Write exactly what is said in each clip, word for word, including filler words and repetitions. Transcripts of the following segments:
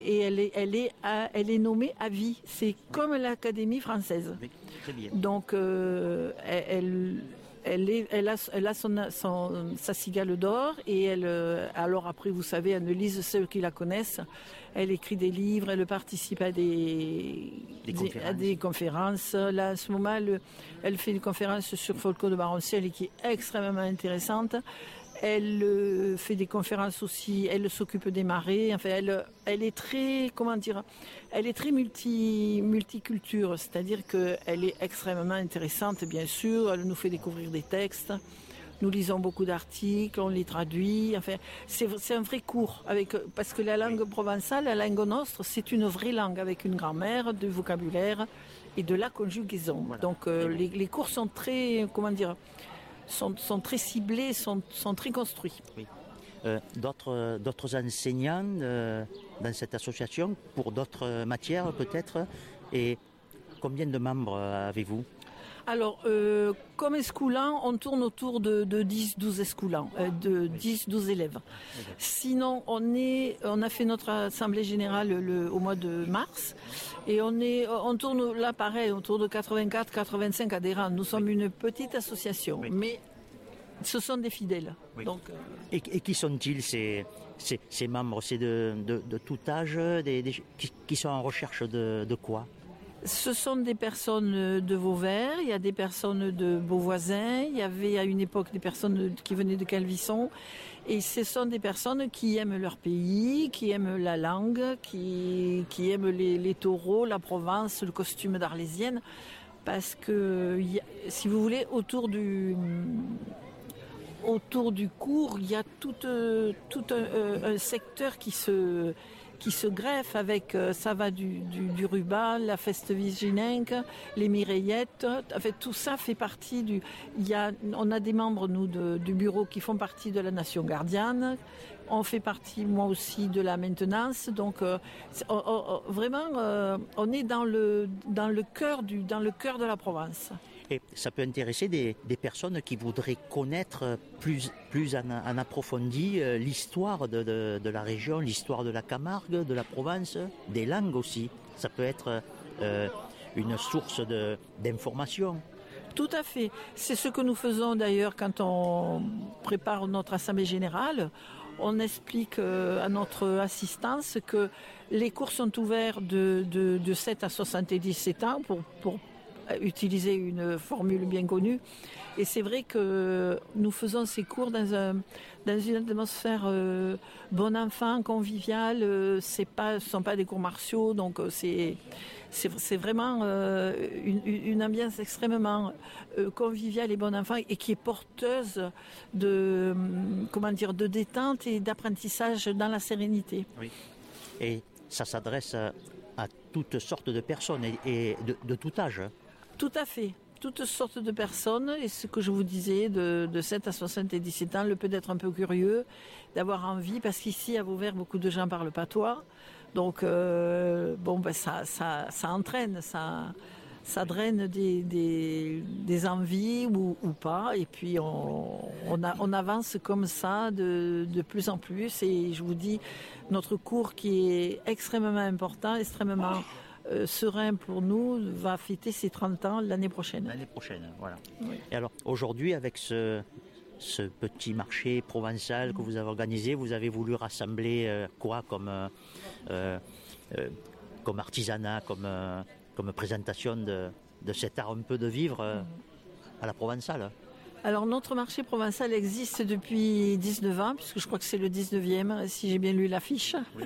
Et elle est, elle est, à, elle est nommée à vie. C'est comme l'Académie française. Oui, très bien. Donc, euh, elle, elle, est, elle a, elle a son, son, sa cigale d'or. Et elle, alors après, vous savez, Annelise, ceux qui la connaissent, elle écrit des livres, elle participe à des, des, des, conférences. à des conférences. Là, à ce moment, elle, elle fait une conférence sur Folco de Baronciel qui est extrêmement intéressante. Elle euh, fait des conférences aussi, elle s'occupe des marées, enfin elle, elle est très, comment dire, elle est très multi, multiculture, c'est-à-dire qu'elle est extrêmement intéressante bien sûr, elle nous fait découvrir des textes, nous lisons beaucoup d'articles, on les traduit, enfin c'est, c'est un vrai cours, avec, parce que la langue provençale, la langue nostre, c'est une vraie langue avec une grammaire, du vocabulaire et de la conjugaison. Voilà. Donc euh, les, les cours sont très, comment dire, Sont, sont très ciblés, sont, sont très construits. Oui. Euh, d'autres, d'autres enseignants euh, dans cette association, pour d'autres matières peut-être, et combien de membres avez-vous ? Alors, euh, comme escoulants, on tourne autour de, de dix douze escoulants, euh, de dix douze élèves. Sinon, on, est, on a fait notre assemblée générale le, au mois de mars, et on, est, on tourne là pareil, autour de quatre-vingt-quatre quatre-vingt-cinq adhérents. Nous sommes une petite association, oui. Mais ce sont des fidèles. Oui. Donc, euh... et, et qui sont-ils ces, ces, ces membres ? C'est de, de, de tout âge, des, des, qui, qui sont en recherche de, de quoi ? Ce sont des personnes de Vauvert, il y a des personnes de Beauvoisin, il y avait à une époque des personnes qui venaient de Calvisson, et ce sont des personnes qui aiment leur pays, qui aiment la langue, qui, qui aiment les, les taureaux, la Provence, le costume d'Arlésienne, parce que, si vous voulez, autour du... Autour du cours, il y a tout, euh, tout un, euh, un secteur qui se, qui se greffe avec, euh, ça va du, du, du ruban, la feste virginenque, les mireillettes. En fait, tout ça fait partie du. Il y a, on a des membres nous de, du bureau qui font partie de la Nation Gardienne. On fait partie, moi aussi, de la maintenance. Donc, euh, on, on, vraiment, euh, on est dans le dans le cœur du dans le cœur de la Provence. Et ça peut intéresser des, des personnes qui voudraient connaître plus, plus en, en approfondi euh, l'histoire de, de, de la région, l'histoire de la Camargue, de la Provence, des langues aussi. Ça peut être euh, une source de, d'information. Tout à fait. C'est ce que nous faisons d'ailleurs quand on prépare notre assemblée générale. On explique euh, à notre assistance que les cours sont ouverts de, de, de sept à soixante-dix-sept ans pour, pour utiliser une formule bien connue. Et c'est vrai que nous faisons ces cours dans, un, dans une atmosphère euh, bon enfant, conviviale. Euh, c'est pas, ce ne sont pas des cours martiaux, donc euh, c'est, c'est, c'est vraiment euh, une, une ambiance extrêmement euh, conviviale et bon enfant, et qui est porteuse de, comment dire, de détente et d'apprentissage dans la sérénité. Oui. Et ça s'adresse à, à toutes sortes de personnes et, et de, de tout âge. Tout à fait. Toutes sortes de personnes, et ce que je vous disais, de, de sept à soixante-dix-sept ans, le peut d'être un peu curieux, d'avoir envie, parce qu'ici à Vauvert, beaucoup de gens parlent patois, donc euh, bon, ben ça, ça, ça entraîne, ça, ça draine des, des, des envies ou, ou pas, et puis on, on, a, on avance comme ça de, de plus en plus, et je vous dis, notre cours qui est extrêmement important, extrêmement Euh, serein pour nous, va fêter ses trente ans l'année prochaine. L'année prochaine, voilà. Oui. Et alors, aujourd'hui, avec ce, ce petit marché provençal mmh. que vous avez organisé, vous avez voulu rassembler euh, quoi comme, euh, euh, comme artisanat, comme, euh, comme présentation de, de cet art un peu de vivre euh, mmh. à la provençale? Alors notre marché provençal existe depuis dix-neuf ans, puisque je crois que c'est le dix-neuvième, si j'ai bien lu l'affiche. Oui.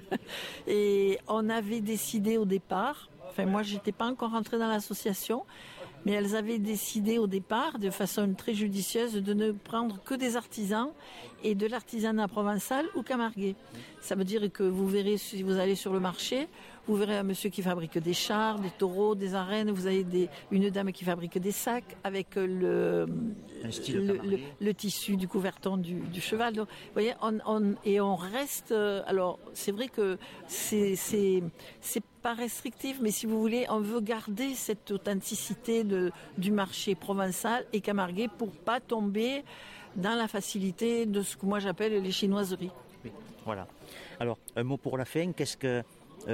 Et on avait décidé au départ, enfin moi j'étais pas encore rentrée dans l'association, mais elles avaient décidé au départ, de façon très judicieuse, de ne prendre que des artisans et de l'artisanat provençal ou camarguais. Ça veut dire que vous verrez, si vous allez sur le marché, vous verrez un monsieur qui fabrique des chars, des taureaux, des arènes, vous avez des, une dame qui fabrique des sacs avec le, le, le, le tissu du couverton du, du cheval. Donc, vous voyez, on, on, et on reste, alors c'est vrai que c'est, c'est, c'est pas restrictif, mais si vous voulez, on veut garder cette authenticité de, du marché provençal et camarguais pour pas tomber dans la facilité de ce que moi j'appelle les chinoiseries. Oui, voilà. Alors, un mot pour la fin, qu'est-ce que